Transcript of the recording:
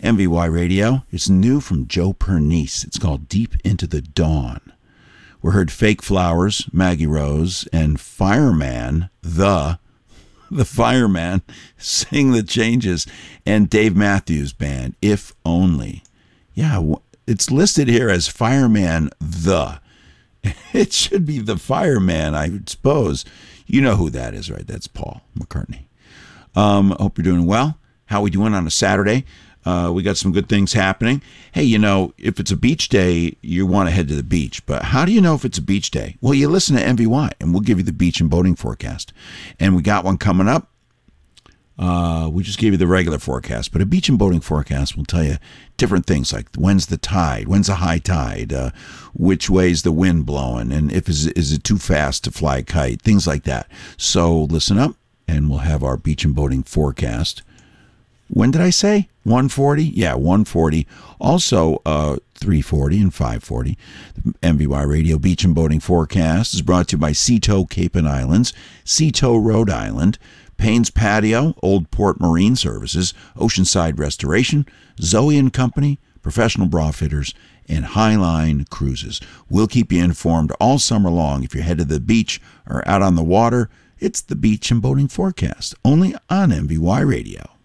MVY Radio. It's new from Joe Pernice. It's called Deep into the Dawn. We heard Fake Flowers, Maggie Rose, and Fireman, the Fireman, sing The Changes, and Dave Matthews Band, If Only. Yeah, it's listed here as Fireman the. It should be the Fireman, I would suppose. You know who that is, right? That's Paul McCartney. Hope you're doing well. How we doing on a Saturday? We got some good things happening. Hey, you know, if it's a beach day, you want to head to the beach. But how do you know if it's a beach day? Well, you listen to MVY, and we'll give you the beach and boating forecast. And we got one coming up. We just gave you the regular forecast, but a beach and boating forecast will tell you different things, like when's the tide, when's the high tide, which way's the wind blowing, and is it too fast to fly a kite, things like that. So listen up, and we'll have our beach and boating forecast. When did I say? 1:40? Yeah, 1:40. Also, 3:40 and 5:40. The MVY Radio Beach and Boating Forecast is brought to you by Seatow Cape and Islands, Seatow, Rhode Island, Payne's Patio, Old Port Marine Services, Oceanside Restoration, Zoe and Company, Professional Bra Fitters, and Highline Cruises. We'll keep you informed all summer long. If you're headed to the beach or out on the water, it's the Beach and Boating Forecast, only on MVY Radio.